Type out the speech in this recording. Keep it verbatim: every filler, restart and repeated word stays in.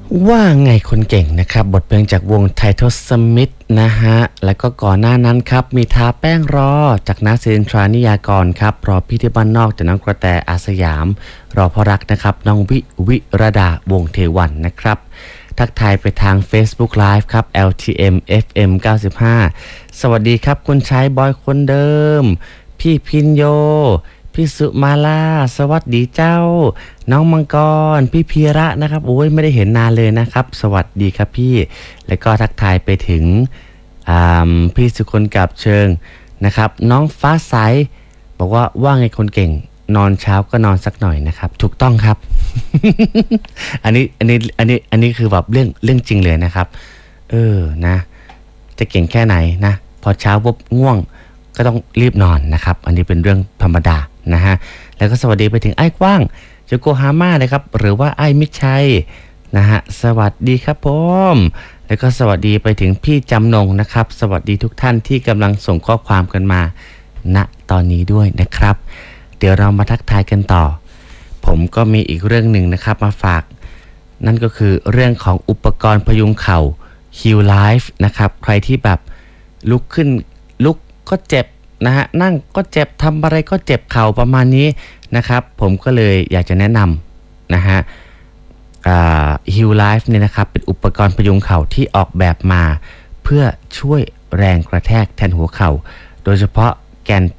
ว่าไงคนเก่งนะครับบทเพลงจากวงไททอลสมิธนะฮะแล้วก็ก่อนหน้านั้นครับมีทาแป้งรอจากนาซินทรานิยากรครับรอพี่ที่บ้านนอกจากน้องกระแตอาสยามรอพอรักนะครับน้องวิวิรดาวงเทวันนะครับทักทายไปทาง Facebook Live ครับ แอล ที เอ็ม เอฟ เอ็ม เก้าสิบห้า สวัสดีครับคุณชายบอยคนเดิมพี่พินโยพี่สุมาลาสวัสดีเจ้าน้องมังกรพี่พีระนะครับโอ้ยไม่ได้เห็นนานเลยนะครับสวัสดีครับพี่แล้วก็ทักทายไปถึงพี่สุคนกับเชิงนะครับน้องฟ้าใสบอกว่าว่าไงคนเก่งนอนเช้าก็นอนสักหน่อยนะครับถูกต้องครับ อันนี้อันนี้อันนี้อันนี้คือแบบเรื่องเรื่องจริงเลยนะครับเออนะจะเก่งแค่ไหนนะพอเช้าปุ๊บง่วงก็ต้องรีบนอนนะครับอันนี้เป็นเรื่องธรรมดานะฮะแล้วก็สวัสดีไปถึงไอ้กว้างโยโกฮาม่าเลยครับหรือว่าไอ้มิตรชัยนะฮะสวัสดีครับผมแล้วก็สวัสดีไปถึงพี่จำนงนะครับสวัสดีทุกท่านที่กำลังส่งข้อความกันมาณตอนนี้ด้วยนะครับเดี๋ยวเรามาทักทายกันต่อผมก็มีอีกเรื่องหนึ่งนะครับมาฝากนั่นก็คือเรื่องของอุปกรณ์พยุงเข่า Heal Life นะครับใครที่แบบลุกขึ้นลุกก็เจ็บนะฮะนั่งก็เจ็บทำอะไรก็เจ็บเข่าประมาณนี้นะครับผมก็เลยอยากจะแนะนำนะฮะHeal Life เนี่ยนะครับเป็นอุปกรณ์พยุงเข่าที่ออกแบบมาเพื่อช่วยแรงกระแทกแทนหัวเข่าโดยเฉพาะแกน